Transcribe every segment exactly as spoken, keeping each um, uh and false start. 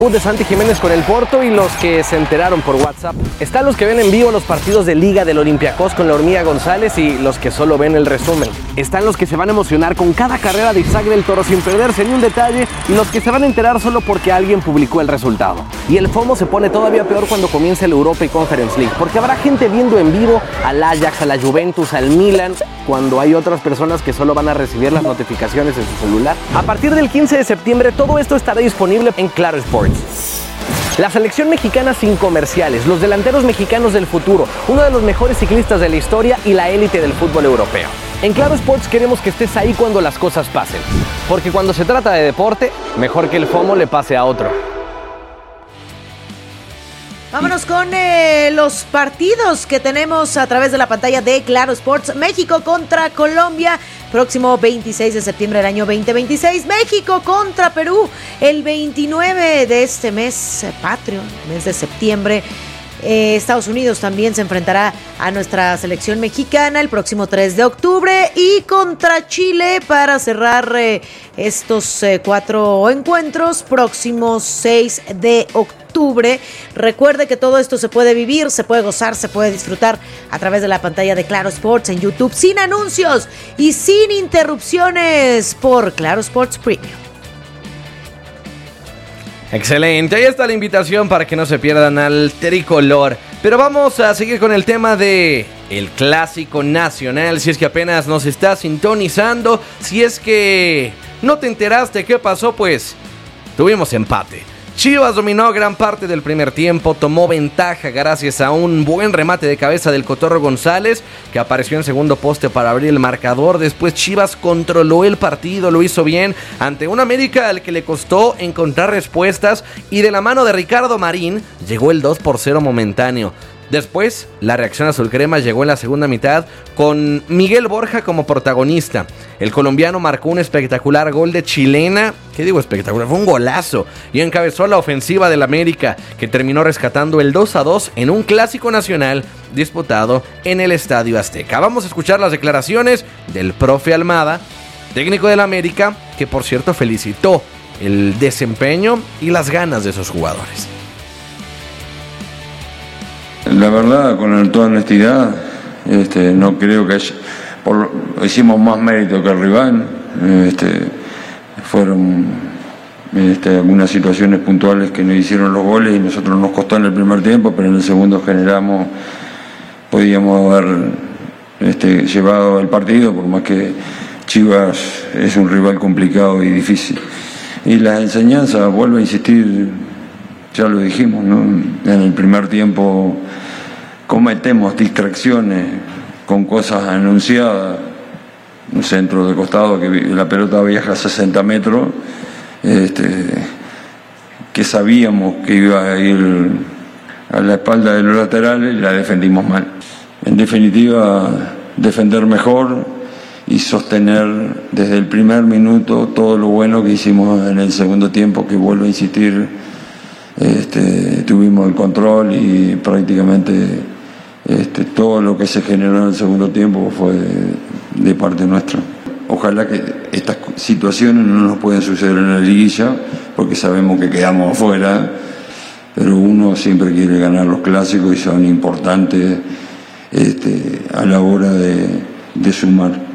de Santi Jiménez con el Porto y los que se enteraron por WhatsApp. Están los que ven en vivo los partidos de Liga del Olympiacos con la Hormiga González y los que solo ven el resumen. Están los que se van a emocionar con cada carrera de Isaac del Toro sin perderse ni un detalle y los que se van a enterar solo porque alguien publicó el resultado. Y el FOMO se pone todavía peor cuando comienza el Europa y Conference League, porque habrá gente viendo en vivo al Ajax, a la Juventus, al Milan, cuando hay otras personas que solo van a recibir las notificaciones en su celular. A partir del quince de septiembre todo esto estará disponible en Claro Sports. La selección mexicana sin comerciales, los delanteros mexicanos del futuro, uno de los mejores ciclistas de la historia y la élite del fútbol europeo. En Claro Sports queremos que estés ahí cuando las cosas pasen, porque cuando se trata de deporte, mejor que el FOMO le pase a otro. Vámonos con eh, los partidos que tenemos a través de la pantalla de Claro Sports. México contra Colombia, próximo veintiséis de septiembre del año veinte veintiséis. México contra Perú, el veintinueve de este mes eh, patrio, mes de septiembre. Eh, Estados Unidos también se enfrentará a nuestra selección mexicana el próximo tres de octubre y contra Chile para cerrar eh, estos eh, cuatro encuentros, próximo seis de octubre. Recuerde que todo esto se puede vivir, se puede gozar, se puede disfrutar a través de la pantalla de Claro Sports en YouTube, sin anuncios y sin interrupciones por Claro Sports Premium. Excelente, ahí está la invitación para que no se pierdan al tricolor. Pero vamos a seguir con el tema de el clásico nacional. Si es que apenas nos está sintonizando, si es que no te enteraste qué pasó, pues tuvimos empate. Chivas dominó gran parte del primer tiempo, tomó ventaja gracias a un buen remate de cabeza del Cotorro González, que apareció en segundo poste para abrir el marcador. Después Chivas controló el partido, lo hizo bien, ante un América al que le costó encontrar respuestas, y de la mano de Ricardo Marín llegó el dos por cero momentáneo. Después, la reacción azulcrema llegó en la segunda mitad con Miguel Borja como protagonista. El colombiano marcó un espectacular gol de chilena. ¿Qué digo espectacular? Fue un golazo. Y encabezó la ofensiva del América, que terminó rescatando el dos a dos en un clásico nacional disputado en el Estadio Azteca. Vamos a escuchar las declaraciones del profe Almada, técnico del América, que por cierto felicitó el desempeño y las ganas de sus jugadores. La verdad, con toda honestidad, este, no creo que haya, por, hicimos más mérito que el rival. Este, fueron este, algunas situaciones puntuales que nos hicieron los goles y nosotros nos costó en el primer tiempo, pero en el segundo generamos, podíamos haber este, llevado el partido, por más que Chivas es un rival complicado y difícil. Y las enseñanzas, vuelvo a insistir, ya lo dijimos, ¿no? En el primer tiempo cometemos distracciones con cosas anunciadas, un centro de costado que la pelota viaja a sesenta metros, este, que sabíamos que iba a ir a la espalda de los laterales y la defendimos mal. En definitiva, defender mejor y sostener desde el primer minuto todo lo bueno que hicimos en el segundo tiempo, que vuelvo a insistir, Este, tuvimos el control y prácticamente este, todo lo que se generó en el segundo tiempo fue de, de parte nuestra. Ojalá que estas situaciones no nos puedan suceder en la liguilla, porque sabemos que quedamos afuera, pero uno siempre quiere ganar los clásicos y son importantes este, a la hora de, de sumar.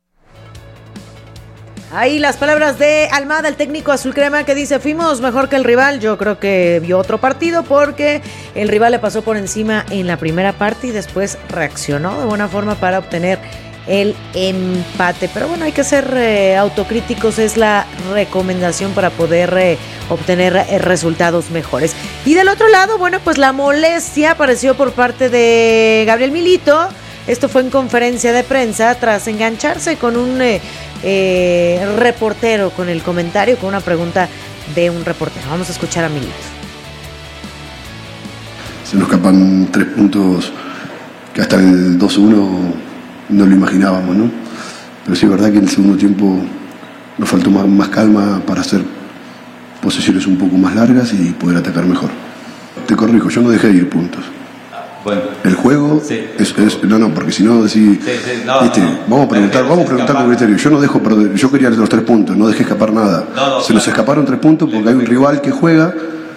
Ahí las palabras de Almada, el técnico azulcrema, que dice: fuimos mejor que el rival. Yo creo que vio otro partido porque el rival le pasó por encima en la primera parte y después reaccionó de buena forma para obtener el empate. Pero bueno, hay que ser eh, autocríticos, es la recomendación para poder eh, obtener eh, resultados mejores. Y del otro lado, bueno, pues la molestia apareció por parte de Gabriel Milito. Esto fue en conferencia de prensa tras engancharse con un eh, eh, reportero, con el comentario, con una pregunta de un reportero. Vamos a escuchar a Milito. Se nos escapan tres puntos que hasta el dos uno no lo imaginábamos, ¿no? Pero sí es verdad que en el segundo tiempo nos faltó más, más calma para hacer posesiones un poco más largas y poder atacar mejor. Te corrijo, yo no dejé de ir puntos. Bueno, el juego sí. es, es no no porque si no decís sí, sí, no, ¿viste? No, vamos a preguntar vamos a preguntar con criterio. Yo no dejo yo quería los tres puntos, no dejé escapar nada. No, no, se claro. Nos escaparon tres puntos porque sí, hay un rival que juega